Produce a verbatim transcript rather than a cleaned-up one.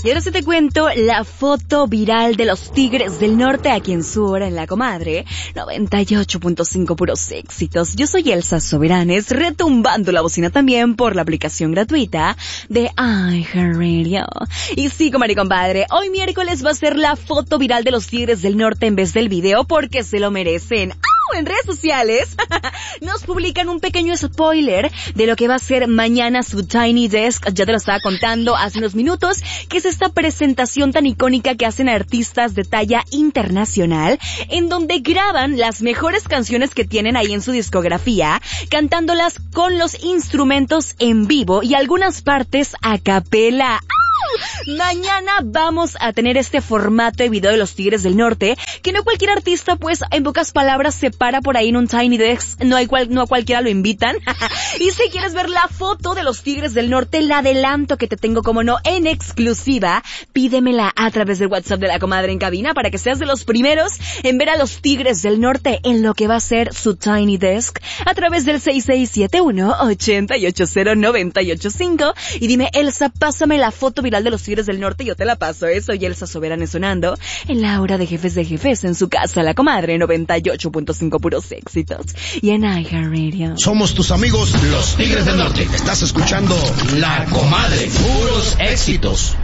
Y ahora sí te cuento la foto viral de los Tigres del Norte aquí en su hora en La Comadre, noventa y ocho punto cinco puros éxitos. Yo soy Elsa Soberanes, retumbando la bocina también por la aplicación gratuita de iHeartRadio. Y sí, comadre y compadre, hoy miércoles va a ser la foto viral de los Tigres del Norte en vez del video porque se lo merecen. En redes sociales nos publican un pequeño spoiler de lo que va a ser mañana su Tiny Desk. Ya te lo estaba contando hace unos minutos, que es esta presentación tan icónica que hacen artistas de talla internacional, en donde graban las mejores canciones que tienen ahí en su discografía, cantándolas con los instrumentos en vivo y algunas partes a capela. Mañana vamos a tener este formato de video de los Tigres del Norte, que no cualquier artista, pues, en pocas palabras, se para por ahí en un Tiny Desk, no hay cual, no a cualquiera lo invitan. Y si quieres ver la foto de los Tigres del Norte, la adelanto que te tengo, como no, en exclusiva, pídemela a través del WhatsApp de La Comadre en cabina para que seas de los primeros en ver a los Tigres del Norte en lo que va a ser su Tiny Desk a través del seis seis siete uno, ocho ocho cero, nueve ocho cinco. Y dime, Elsa, pásame la foto viral de los Tigres del Norte, yo te la paso, ¿eh? Soy Elsa Soberanes sonando en la hora de Jefes de Jefes en su casa, La Comadre, noventa y ocho punto cinco puros éxitos. Y en iHeartRadio. Somos tus amigos, los Tigres del Norte. Estás escuchando La Comadre, puros éxitos.